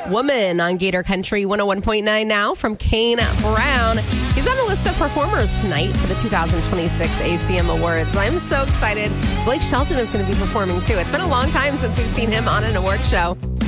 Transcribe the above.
Woman on Gator Country 101.9 now from Kane Brown. He's on the list of performers tonight for the 2026 ACM Awards. I'm so excited. Blake Shelton is going to be performing too. It's been a long time since we've seen him on an award show.